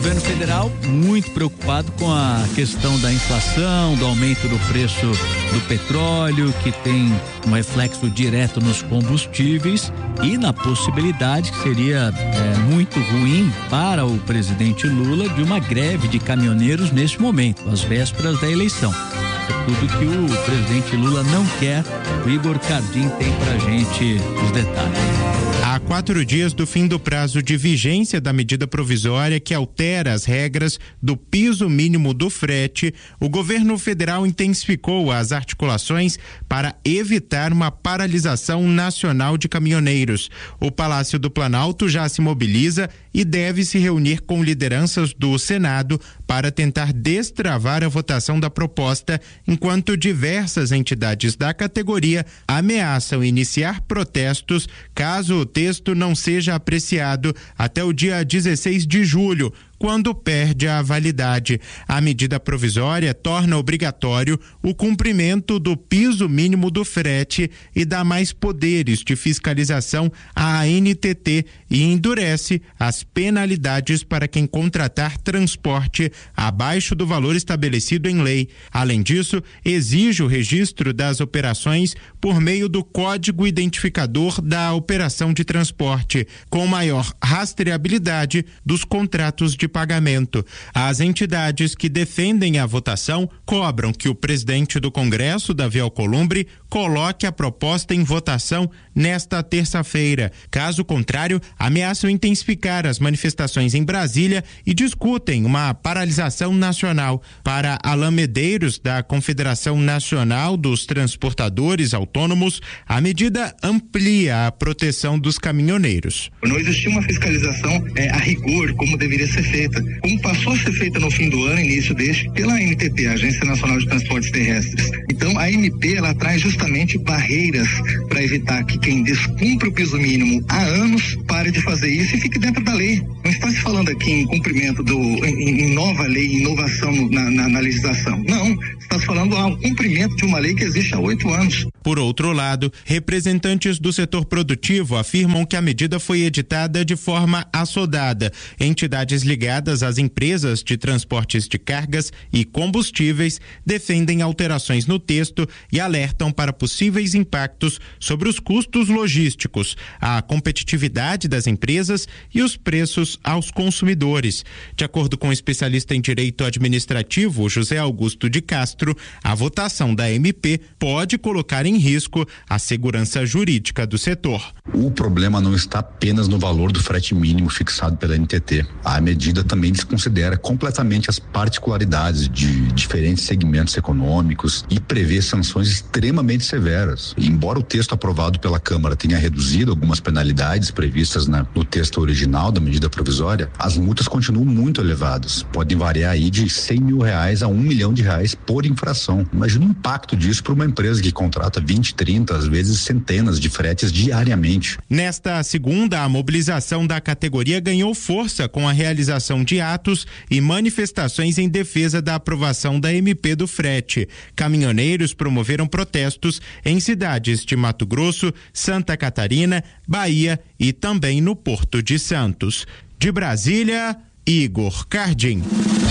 governo federal muito preocupado com a questão da inflação, do aumento do preço do petróleo, que tem um reflexo direto nos combustíveis e na possibilidade, que seria muito ruim para o presidente Lula, de uma greve de caminhoneiros neste momento, às vésperas da eleição. É tudo que o presidente Lula não quer. O Igor Cardim tem pra gente os detalhes. Há 4 dias do fim do prazo de vigência da medida provisória que altera as regras do piso mínimo do frete, o governo federal intensificou as articulações para evitar uma paralisação nacional de caminhoneiros. O Palácio do Planalto já se mobiliza e deve se reunir com lideranças do Senado para tentar destravar a votação da proposta, enquanto diversas entidades da categoria ameaçam iniciar protestos caso o texto não seja apreciado até o dia 16 de julho, quando perde a validade. A medida provisória torna obrigatório o cumprimento do piso mínimo do frete e dá mais poderes de fiscalização à ANTT e endurece as penalidades para quem contratar transporte abaixo do valor estabelecido em lei. Além disso, exige o registro das operações por meio do código identificador da operação de transporte, com maior rastreabilidade dos contratos de pagamento. As entidades que defendem a votação cobram que o presidente do Congresso, Davi Alcolumbre, coloque a proposta em votação nesta terça-feira. Caso contrário, ameaçam intensificar as manifestações em Brasília e discutem uma paralisação nacional. Para Alain Medeiros, da Confederação Nacional dos Transportadores Autônomos, a medida amplia a proteção dos caminhoneiros. Não existia uma fiscalização a rigor, como deveria ser feita, como passou a ser feita no fim do ano, início deste, pela ANTT, Agência Nacional de Transportes Terrestres. Então, a ANP, ela traz justamente barreiras para evitar que quem descumpre o piso mínimo há anos pare de fazer isso e fique dentro da lei. Não está se falando aqui em cumprimento em nova lei, inovação na legislação. Não, está se falando ao cumprimento de uma lei que existe há 8 anos. Por outro lado, representantes do setor produtivo afirmam que a medida foi editada de forma assodada. Entidades ligadas às empresas de transportes de cargas e combustíveis defendem alterações no texto e alertam para possíveis impactos sobre os custos logísticos, a competitividade das empresas e os preços aos consumidores. De acordo com o especialista em direito administrativo, José Augusto de Castro, a votação da MP pode colocar em risco a segurança jurídica do setor. O problema não está apenas no valor do frete mínimo fixado pela NTT. A medida também desconsidera completamente as particularidades de diferentes segmentos econômicos e prevê sanções extremamente severas. Embora o texto aprovado pela Câmara tenha reduzido algumas penalidades previstas no texto original da medida provisória, as multas continuam muito elevadas. Podem variar aí de R$100 mil a R$1 milhão por infração. Imagina o impacto disso para uma empresa que contrata 20, 30, às vezes centenas de fretes diariamente. Nesta segunda, a mobilização da categoria ganhou força com a realização de atos e manifestações em defesa da aprovação da MP do frete. Caminhoneiros promoveram protestos em cidades de Mato Grosso, Santa Catarina, Bahia e também no Porto de Santos. De Brasília, Igor Cardim.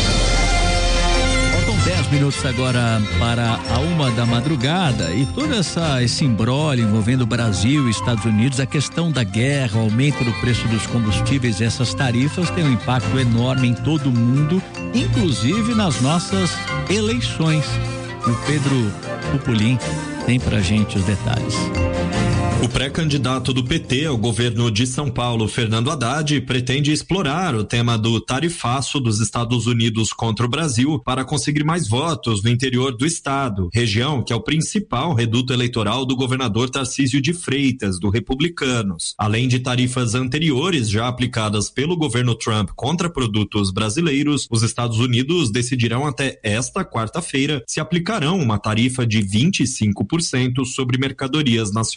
10 minutos agora para a 1h da e todo esse imbróglio envolvendo o Brasil e Estados Unidos, a questão da guerra, o aumento do preço dos combustíveis, essas tarifas têm um impacto enorme em todo o mundo, inclusive nas nossas eleições. O Pedro Pupolin tem pra gente os detalhes. O pré-candidato do PT ao governo de São Paulo, Fernando Haddad, pretende explorar o tema do tarifaço dos Estados Unidos contra o Brasil para conseguir mais votos no interior do estado, região que é o principal reduto eleitoral do governador Tarcísio de Freitas, do Republicanos. Além de tarifas anteriores já aplicadas pelo governo Trump contra produtos brasileiros, os Estados Unidos decidirão até esta quarta-feira se aplicarão uma tarifa de 25% sobre mercadorias nacionais.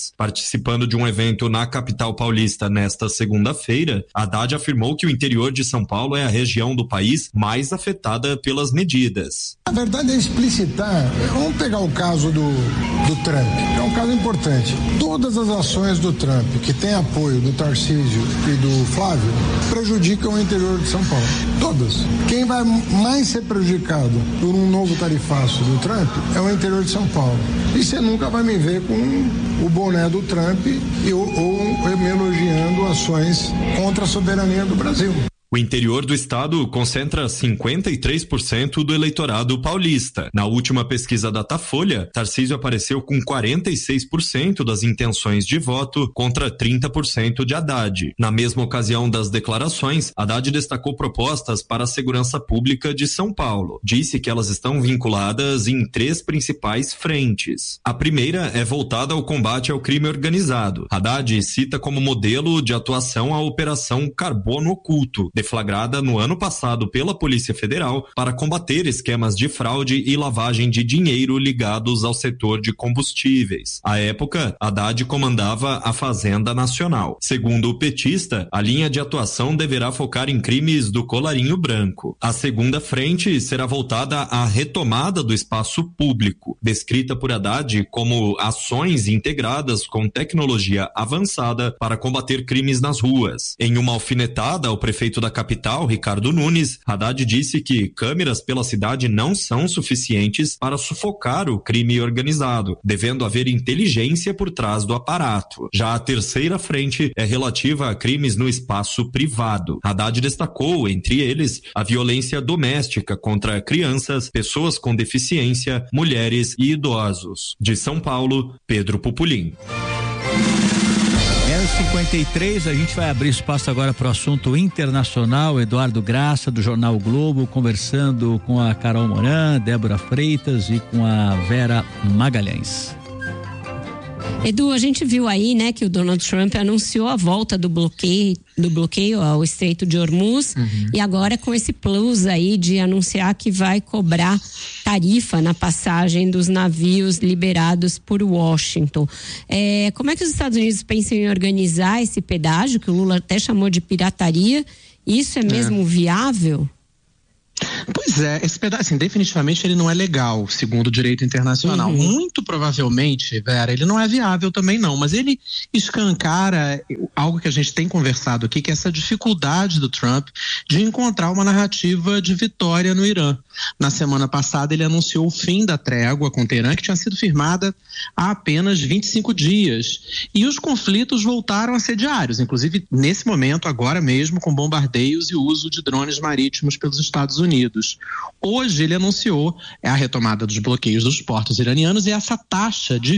país. Participando de um evento na capital paulista nesta segunda-feira, Haddad afirmou que o interior de São Paulo é a região do país mais afetada pelas medidas. A verdade é explicitar. Vamos pegar o caso do Trump, que é um caso importante. Todas as ações do Trump, que tem apoio do Tarcísio e do Flávio, prejudicam o interior de São Paulo. Todas. Quem vai mais ser prejudicado por um novo tarifaço do Trump é o interior de São Paulo. E você nunca vai me ver com o boné do Trump ou me elogiando ações contra a soberania do Brasil. O interior do estado concentra 53% do eleitorado paulista. Na última pesquisa Datafolha, Tarcísio apareceu com 46% das intenções de voto contra 30% de Haddad. Na mesma ocasião das declarações, Haddad destacou propostas para a segurança pública de São Paulo. Disse que elas estão vinculadas em 3 principais frentes. A primeira é voltada ao combate ao crime organizado. Haddad cita como modelo de atuação a Operação Carbono Oculto, deflagrada no ano passado pela Polícia Federal para combater esquemas de fraude e lavagem de dinheiro ligados ao setor de combustíveis. À época, Haddad comandava a Fazenda Nacional. Segundo o petista, a linha de atuação deverá focar em crimes do colarinho branco. A segunda frente será voltada à retomada do espaço público, descrita por Haddad como ações integradas com tecnologia avançada para combater crimes nas ruas. Em uma alfinetada ao prefeito da capital, Ricardo Nunes, Haddad disse que câmeras pela cidade não são suficientes para sufocar o crime organizado, devendo haver inteligência por trás do aparato. Já a terceira frente é relativa a crimes no espaço privado. Haddad destacou, entre eles, a violência doméstica contra crianças, pessoas com deficiência, mulheres e idosos. De São Paulo, Pedro Pupulim. 53, a gente vai abrir espaço agora para o assunto internacional. Eduardo Graça, do Jornal o Globo, conversando com a Carol Moran, Débora Freitas e com a Vera Magalhães. Edu, a gente viu aí, né, que o Donald Trump anunciou a volta do bloqueio ao Estreito de Hormuz, e agora com esse plus aí de anunciar que vai cobrar tarifa na passagem dos navios liberados por Washington. Como é que os Estados Unidos pensam em organizar esse pedágio, que o Lula até chamou de pirataria? Isso é mesmo viável? Pois é, esse pedaço, assim, definitivamente ele não é legal, segundo o direito internacional. Muito provavelmente, Vera, ele não é viável também não, mas ele escancara algo que a gente tem conversado aqui, que é essa dificuldade do Trump de encontrar uma narrativa de vitória no Irã. Na semana passada ele anunciou o fim da trégua com Teherã, que tinha sido firmada há apenas 25 dias. E os conflitos voltaram a ser diários, inclusive nesse momento, agora mesmo, com bombardeios e uso de drones marítimos pelos Estados Unidos. Hoje ele anunciou a retomada dos bloqueios dos portos iranianos e essa taxa de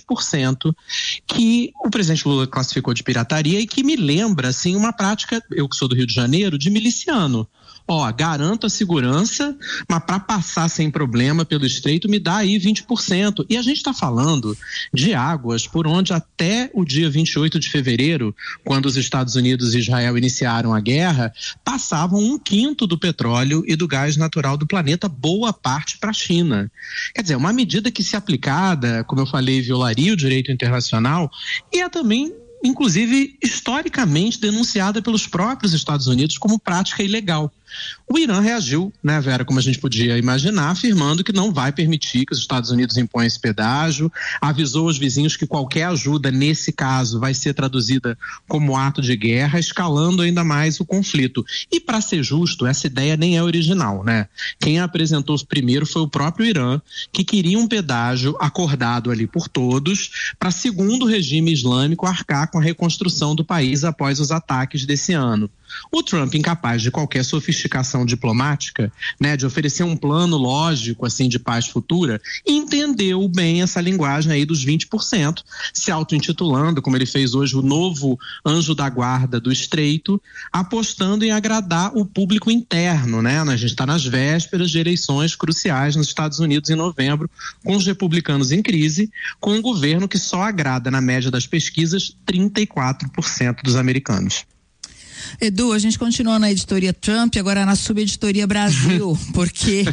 20% que o presidente Lula classificou de pirataria e que me lembra, assim, uma prática, eu que sou do Rio de Janeiro, de miliciano. Garanto a segurança, mas para passar sem problema pelo estreito me dá aí 20%. E a gente está falando de águas por onde até o dia 28 de fevereiro, quando os Estados Unidos e Israel iniciaram a guerra, passavam 1/5 do petróleo e do gás natural do planeta, boa parte para a China. Quer dizer, uma medida que, se aplicada, como eu falei, violaria o direito internacional e é também, inclusive, historicamente denunciada pelos próprios Estados Unidos como prática ilegal. O Irã reagiu, né, Vera, como a gente podia imaginar, afirmando que não vai permitir que os Estados Unidos imponham esse pedágio, avisou os vizinhos que qualquer ajuda, nesse caso, vai ser traduzida como ato de guerra, escalando ainda mais o conflito. E, para ser justo, essa ideia nem é original, né? Quem a apresentou primeiro foi o próprio Irã, que queria um pedágio acordado ali por todos, para, segundo o regime islâmico, arcar com a reconstrução do país após os ataques desse ano. O Trump, incapaz de qualquer sofisticação diplomática, né, de oferecer um plano lógico assim de paz futura, entendeu bem essa linguagem aí dos 20%, se auto-intitulando, como ele fez hoje, o novo anjo da guarda do Estreito, apostando em agradar o público interno, né? A gente está nas vésperas de eleições cruciais nos Estados Unidos em novembro, com os republicanos em crise, com um governo que só agrada, na média das pesquisas, 34% dos americanos. Edu, a gente continua na editoria Trump, agora na subeditoria Brasil, porque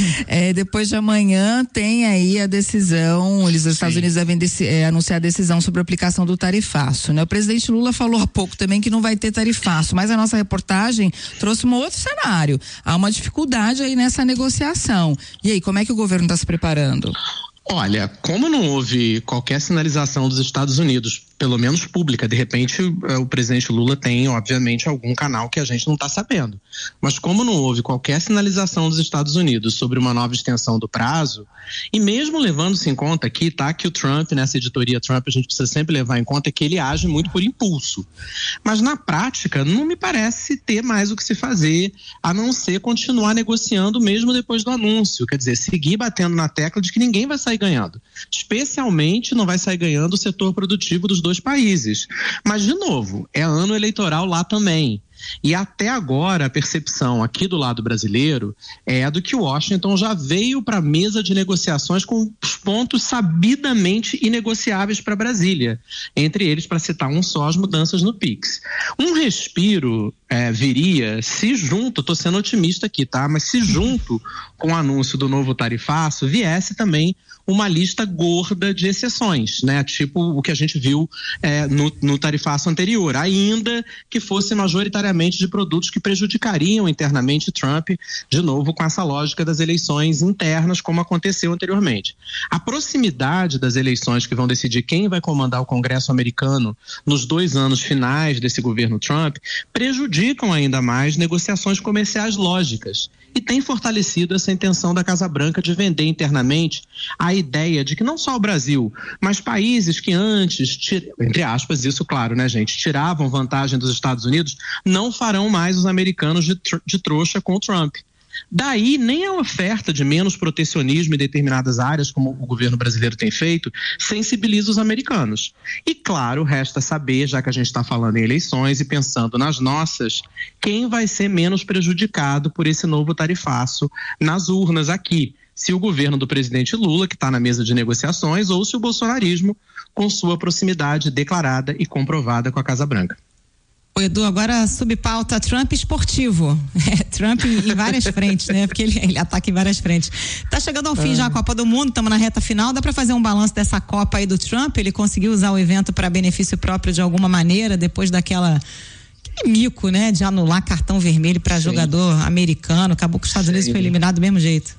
depois de amanhã tem aí a decisão, os Estados Unidos devem anunciar a decisão sobre a aplicação do tarifaço, né? O presidente Lula falou há pouco também que não vai ter tarifaço, mas a nossa reportagem trouxe um outro cenário. Há uma dificuldade aí nessa negociação. E aí, como é que o governo está se preparando? Olha, como não houve qualquer sinalização dos Estados Unidos, pelo menos pública, de repente o presidente Lula tem, obviamente, algum canal que a gente não está sabendo. Mas como não houve qualquer sinalização dos Estados Unidos sobre uma nova extensão do prazo, e mesmo levando-se em conta aqui, tá, que o Trump, nessa editoria Trump, a gente precisa sempre levar em conta que ele age muito por impulso. Mas na prática, não me parece ter mais o que se fazer, a não ser continuar negociando mesmo depois do anúncio. Quer dizer, seguir batendo na tecla de que ninguém vai sair ganhando. Especialmente não vai sair ganhando o setor produtivo dos dois países. Mas, de novo, é ano eleitoral lá também. E até agora a percepção aqui do lado brasileiro é do que Washington já veio para a mesa de negociações com os pontos sabidamente inegociáveis para Brasília. Entre eles, para citar um só, as mudanças no PIX. Um respiro viria se junto, estou sendo otimista aqui, tá? Mas se junto com o anúncio do novo tarifaço viesse também uma lista gorda de exceções, né? Tipo o que a gente viu no tarifaço anterior, ainda que fosse majoritariamente de produtos que prejudicariam internamente Trump, de novo com essa lógica das eleições internas, como aconteceu anteriormente. A proximidade das eleições que vão decidir quem vai comandar o Congresso americano nos 2 anos finais desse governo Trump prejudicam ainda mais negociações comerciais lógicas e tem fortalecido essa intenção da Casa Branca de vender internamente a ideia de que não só o Brasil, mas países que antes, entre aspas, isso claro, né, gente, tiravam vantagem dos Estados Unidos, não farão mais os americanos de trouxa com o Trump. Daí, nem a oferta de menos protecionismo em determinadas áreas, como o governo brasileiro tem feito, sensibiliza os americanos. E, claro, resta saber, já que a gente está falando em eleições e pensando nas nossas, quem vai ser menos prejudicado por esse novo tarifaço nas urnas aqui. Se o governo do presidente Lula, que está na mesa de negociações, ou se o bolsonarismo, com sua proximidade declarada e comprovada com a Casa Branca. O Edu, agora subpauta Trump esportivo. Trump em várias frentes, né? Porque ele ataca em várias frentes. Tá chegando ao fim já a Copa do Mundo, estamos na reta final. Dá para fazer um balanço dessa Copa aí do Trump? Ele conseguiu usar o evento para benefício próprio de alguma maneira, depois aquele mico, né? De anular cartão vermelho para jogador americano. Acabou que os Estados Unidos foi eliminado do mesmo jeito.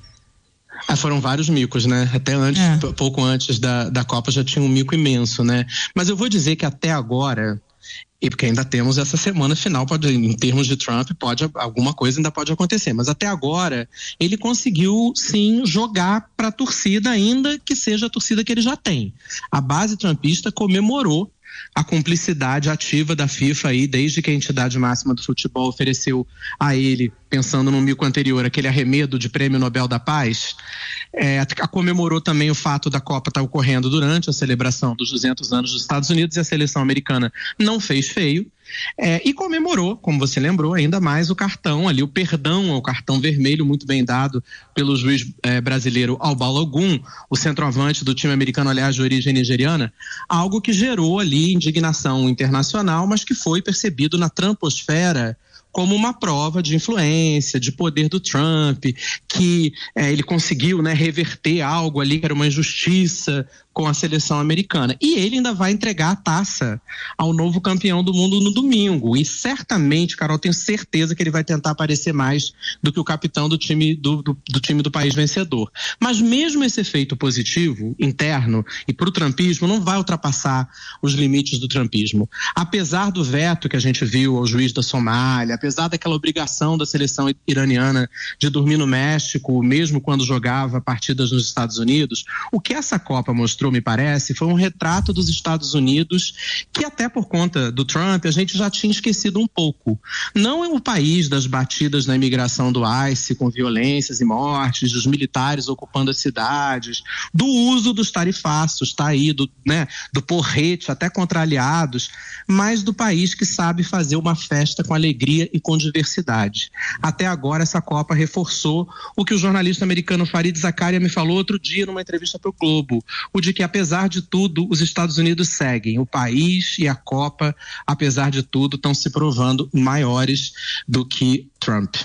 Foram vários micos, né? Até antes, pouco antes da Copa já tinha um mico imenso, né? Mas eu vou dizer que até agora, e porque ainda temos essa semana final, em termos de Trump, alguma coisa ainda pode acontecer, mas até agora ele conseguiu sim jogar para a torcida, ainda que seja a torcida que ele já tem. A base trumpista comemorou a cumplicidade ativa da FIFA aí, desde que a entidade máxima do futebol ofereceu a ele, pensando no mico anterior, aquele arremedo de Prêmio Nobel da Paz, comemorou também o fato da Copa estar ocorrendo durante a celebração dos 200 anos dos Estados Unidos, e a seleção americana não fez feio, e comemorou, como você lembrou, ainda mais o cartão ali, o perdão ao cartão vermelho, muito bem dado pelo juiz brasileiro Al Balogun, o centroavante do time americano, aliás, de origem nigeriana, algo que gerou ali indignação internacional, mas que foi percebido na tramposfera como uma prova de influência, de poder do Trump, que ele conseguiu, né, reverter algo ali que era uma injustiça com a seleção americana. E ele ainda vai entregar a taça ao novo campeão do mundo no domingo. E certamente, Carol, tenho certeza que ele vai tentar aparecer mais do que o capitão do time do país vencedor. Mas mesmo esse efeito positivo, interno, e para o trumpismo, não vai ultrapassar os limites do trumpismo. Apesar do veto que a gente viu ao juiz da Somália, apesar daquela obrigação da seleção iraniana de dormir no México, mesmo quando jogava partidas nos Estados Unidos, o que essa Copa mostrou, me parece, foi um retrato dos Estados Unidos que até por conta do Trump a gente já tinha esquecido um pouco. Não é o país das batidas na imigração do ICE com violências e mortes, dos militares ocupando as cidades, do uso dos tarifaços, tá aí, do porrete até contra aliados, mas do país que sabe fazer uma festa com alegria e com diversidade. Até agora essa Copa reforçou o que o jornalista americano Fareed Zakaria me falou outro dia numa entrevista para o Globo, o de que, apesar de tudo, os Estados Unidos seguem. O país e a Copa, apesar de tudo, estão se provando maiores do que Trump.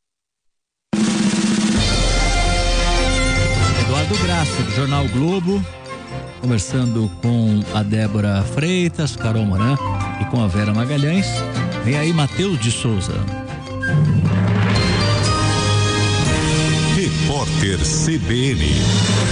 Eduardo Graça, do Jornal Globo, conversando com a Débora Freitas, Carol Moran e com a Vera Magalhães. Vem aí Matheus de Souza. Repórter CBN.